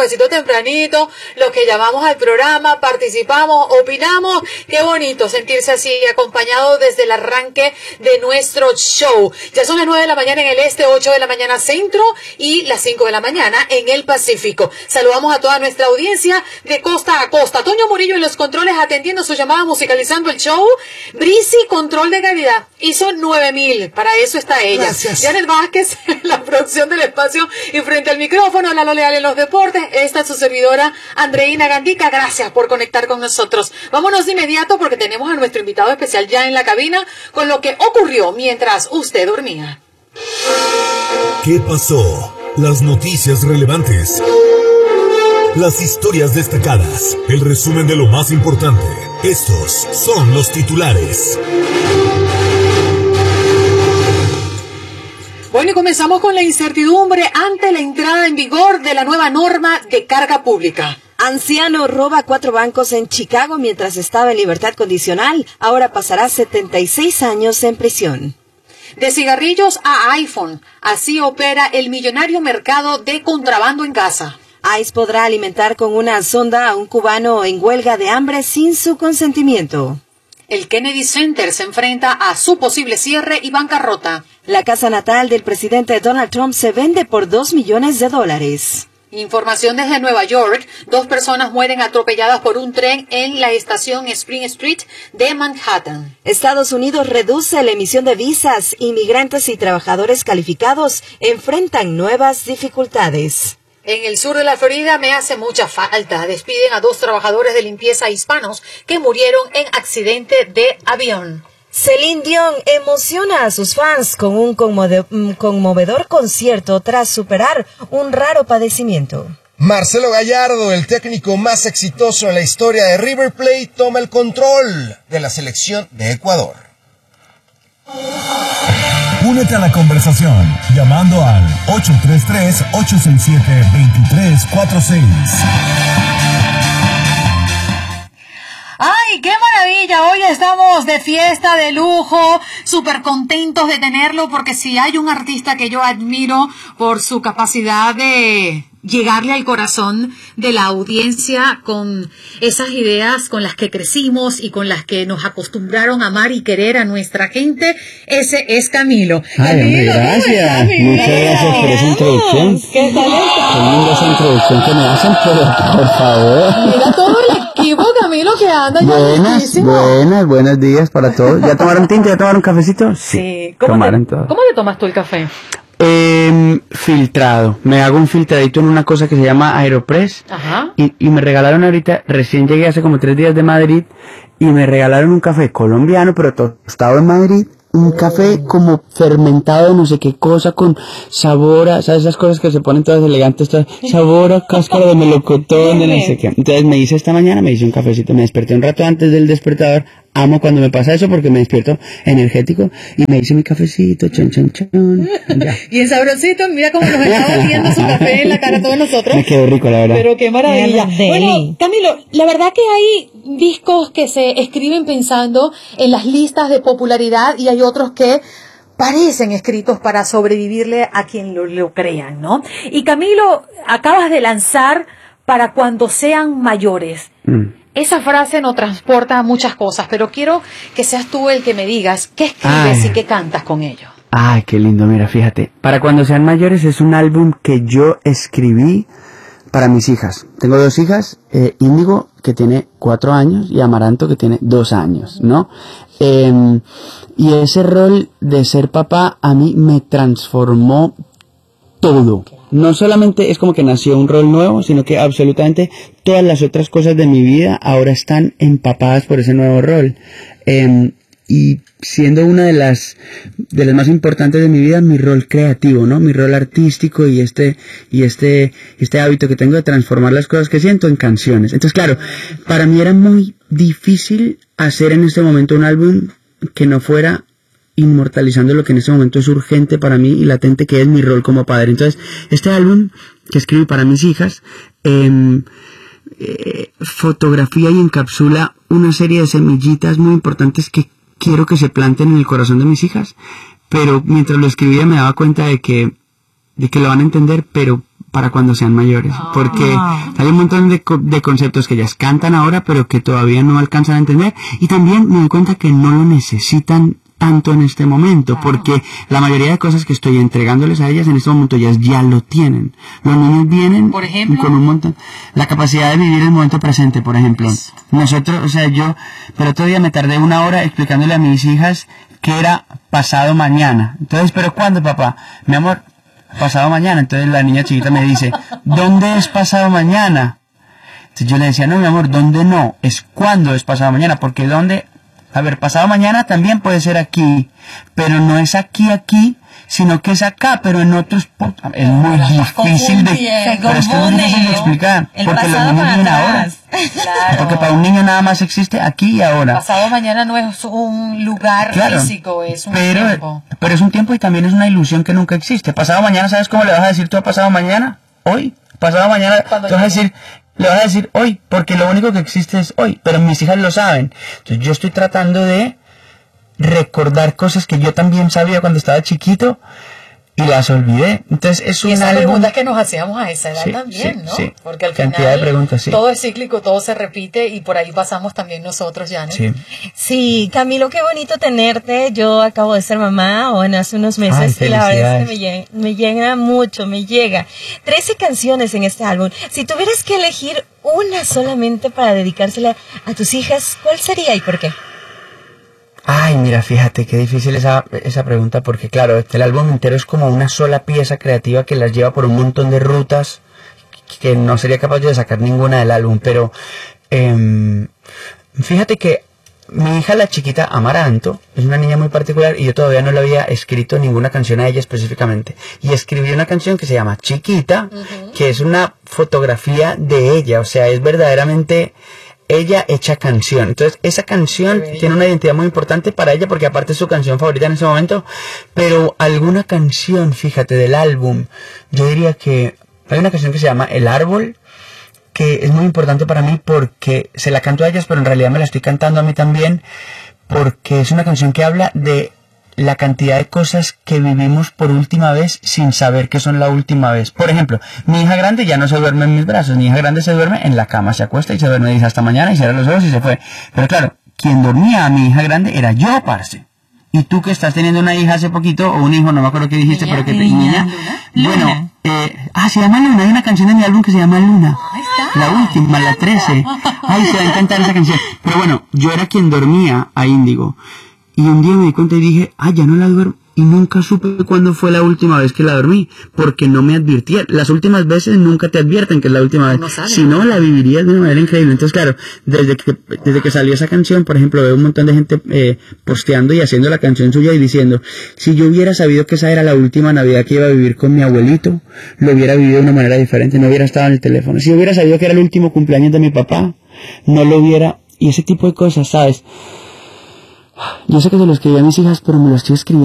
cafecito tempranito, los que llamamos al programa, participamos, opinamos. Qué bonito sentirse así, acompañado desde el arranque de nuestro show. Ya son las 9 de la mañana en el este, 8 de la mañana centro y las 5 de la mañana en el Pacífico. Saludamos a toda nuestra audiencia de costa a costa. Toño Murillo en los controles atendiendo su llamada, musicalizando el show. Brisi, control de calidad. Hizo 9,000. Para eso está ella. Gracias. Janet Vázquez, la producción del espacio y frente al micrófono, Lalo Leal en los deportes. Esta es su servidora, Andreina Gandica. Gracias por conectar con nosotros. Vámonos de inmediato porque tenemos a nuestro invitado especial ya en la cabina con lo que ocurrió mientras usted dormía. ¿Qué pasó? Las noticias relevantes. Las historias destacadas. El resumen de lo más importante. Estos son los titulares. Bueno, y comenzamos con la incertidumbre ante la entrada en vigor de la nueva norma de carga pública. Anciano roba 4 bancos en Chicago mientras estaba en libertad condicional. Ahora pasará 76 años en prisión. De cigarrillos a iPhone. Así opera el millonario mercado de contrabando en casa. ICE podrá alimentar con una sonda a un cubano en huelga de hambre sin su consentimiento. El Kennedy Center se enfrenta a su posible cierre y bancarrota. La casa natal del presidente Donald Trump se vende por $2 millones. Información desde Nueva York. 2 personas mueren atropelladas por un tren en la estación Spring Street de Manhattan. Estados Unidos reduce la emisión de visas. Inmigrantes y trabajadores calificados enfrentan nuevas dificultades. En el sur de la Florida me hace mucha falta. Despiden a 2 trabajadores de limpieza hispanos que murieron en accidente de avión. Celine Dion emociona a sus fans con un conmovedor concierto tras superar un raro padecimiento. Marcelo Gallardo, el técnico más exitoso en la historia de River Plate, toma el control de la selección de Ecuador. Únete a la conversación llamando al 833-867-2346. ¡Ay, qué maravilla! Hoy estamos de fiesta, de lujo, súper contentos de tenerlo, porque si hay un artista que yo admiro por su capacidad de llegarle al corazón de la audiencia con esas ideas con las que crecimos y con las que nos acostumbraron a amar y querer a nuestra gente, ese es Camilo. Ay, Camilo, gracias. Muchas gracias por esa introducción. ¿Qué tal está? Qué linda esa introducción que me hacen, pero por favor. Mira todo el equipo, Camilo, que anda ya listísimo. Buenos días para todos. ¿Ya tomaron tinta? ¿Ya tomaron cafecito? Sí. ¿Cómo Tomaron todo. te tomas tú el café? Filtrado. Me hago un filtradito en una cosa que se llama Aeropress. Ajá. Y me regalaron ahorita, recién llegué hace como 3 días de Madrid, y me regalaron un café colombiano, pero tostado en Madrid. Un café como fermentado de no sé qué cosa, con sabor a, ¿sabes? Esas cosas que se ponen todas elegantes, todas, sabor a cáscara de melocotón, de no sé qué. Entonces me hice esta mañana, me hice un cafecito, me desperté un rato antes del despertador. Amo cuando me pasa eso porque me despierto energético y me hice mi cafecito, chon. Ya. Bien sabrosito, mira cómo nos está oliendo su café en la cara a todos nosotros. Me quedó rico, la verdad. Pero qué maravilla. Bueno, Camilo, la verdad que hay discos que se escriben pensando en las listas de popularidad y hay otros que parecen escritos para sobrevivirle a quien lo crean, ¿no? Y Camilo, acabas de lanzar Para cuando sean mayores. Esa frase nos transporta a muchas cosas, pero quiero que seas tú el que me digas qué escribes y qué cantas con ello. Ay, qué lindo, mira, fíjate. Para cuando sean mayores es un álbum que yo escribí para mis hijas. Tengo 2 hijas, Índigo, que tiene 4 años, y Amaranto, que tiene 2 años, ¿no? Y ese rol de ser papá a mí me transformó todo. No solamente es como que nació un rol nuevo, sino que absolutamente todas las otras cosas de mi vida ahora están empapadas por ese nuevo rol. Y siendo una de las más importantes de mi vida, mi rol creativo, ¿no? Mi rol artístico y este hábito que tengo de transformar las cosas que siento en canciones. Entonces, claro, para mí era muy difícil hacer en este momento un álbum que no fuera inmortalizando lo que en este momento es urgente para mí y latente, que es mi rol como padre. Entonces, este álbum que escribí para mis hijas fotografía y encapsula una serie de semillitas muy importantes que quiero que se planten en el corazón de mis hijas, pero mientras lo escribía me daba cuenta de que lo van a entender, pero para cuando sean mayores, porque hay un montón de conceptos que ellas cantan ahora, pero que todavía no alcanzan a entender, y también me doy cuenta que no lo necesitan tanto en este momento, porque la mayoría de cosas que estoy entregándoles a ellas en este momento ellas ya lo tienen. Los niños vienen por ejemplo, con un montón, la capacidad de vivir el momento presente, por ejemplo. Nosotros, o sea, pero otro día me tardé 1 hora explicándole a mis hijas que era pasado mañana. Entonces, ¿pero cuándo, papá? Mi amor, pasado mañana. Entonces la niña chiquita me dice, ¿dónde es pasado mañana? Entonces yo le decía, no, mi amor, ¿dónde no? Es cuándo es pasado mañana, porque ¿dónde? A ver, pasado mañana también puede ser aquí, pero no es aquí, sino que es acá, pero en otros... Es muy difícil pero es que es muy difícil de explicar, porque los niños vienen ahora. Claro. Porque para un niño nada más existe aquí y ahora. Pasado mañana no es un lugar físico, es un tiempo. Pero es un tiempo y también es una ilusión que nunca existe. Pasado mañana, ¿sabes cómo le vas a decir tú a pasado mañana? Hoy. Pasado mañana, le vas a decir hoy, porque lo único que existe es hoy, pero mis hijas lo saben. Entonces yo estoy tratando de recordar cosas que yo también sabía cuando estaba chiquito y las olvidé. Entonces es un esas álbum... preguntas que nos hacíamos a esa edad también, ¿no? Sí. Porque al Cantidad final de preguntas, sí. todo es cíclico, todo se repite y por ahí pasamos también nosotros, Janet. Sí, Camilo, qué bonito tenerte. Yo acabo de ser mamá, hace unos meses, y la verdad es que me llena mucho, me llega. 13 canciones en este álbum. Si tuvieras que elegir una solamente para dedicársela a tus hijas, ¿cuál sería y por qué? Ay, mira, fíjate qué difícil esa pregunta, porque claro, el álbum entero es como una sola pieza creativa que las lleva por un montón de rutas que no sería capaz de sacar ninguna del álbum, pero fíjate que mi hija, la chiquita Amaranto, es una niña muy particular y yo todavía no le había escrito ninguna canción a ella específicamente. Y escribí una canción que se llama Chiquita, que es una fotografía de ella, o sea, es verdaderamente... ella hecha canción. Entonces esa canción tiene una identidad muy importante para ella porque aparte es su canción favorita en ese momento, pero alguna canción, fíjate, del álbum, yo diría que hay una canción que se llama El Árbol, que es muy importante para mí porque se la canto a ellas, pero en realidad me la estoy cantando a mí también, porque es una canción que habla de la cantidad de cosas que vivimos por última vez sin saber que son la última vez. Por ejemplo, mi hija grande ya no se duerme en mis brazos, mi hija grande se duerme en la cama, se acuesta y se duerme y dice hasta mañana y cierra los ojos y se fue. Pero claro, quien dormía a mi hija grande era yo, parce. Y tú que estás teniendo una hija hace poquito, o un hijo, no me acuerdo qué dijiste, pero que te niña. Bueno, se llama Luna, hay una canción en mi álbum que se llama Luna. La última, la 13. Ay, se va a encantar esa canción. Pero bueno, yo era quien dormía a Índigo. Y un día me di cuenta y dije, ya no la duermo. Y nunca supe cuándo fue la última vez que la dormí, porque no me advirtía. Las últimas veces nunca te advierten que es la última vez. Si no, la vivirías de una manera increíble. Entonces, claro, desde que salió esa canción, por ejemplo, veo un montón de gente posteando y haciendo la canción suya y diciendo, si yo hubiera sabido que esa era la última Navidad que iba a vivir con mi abuelito, lo hubiera vivido de una manera diferente, no hubiera estado en el teléfono. Si hubiera sabido que era el último cumpleaños de mi papá, no lo hubiera... Y ese tipo de cosas, ¿sabes? Yo sé que se lo escribí a mis hijas, pero me lo estoy escribiendo